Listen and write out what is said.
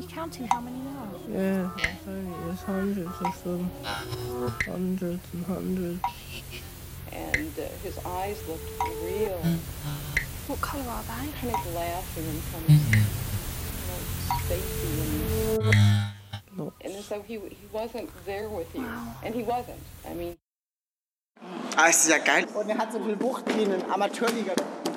you counting how many are? Yeah, there's hundreds of them. Hundreds and hundreds. And his eyes looked real, What colour are they? kind of laughing and kind of spacey and as though he wasn't there with you. Wow. And he wasn't. I mean. Ah, es ist ja geil. Und er hat so viel Wucht wie ein Amateurliga.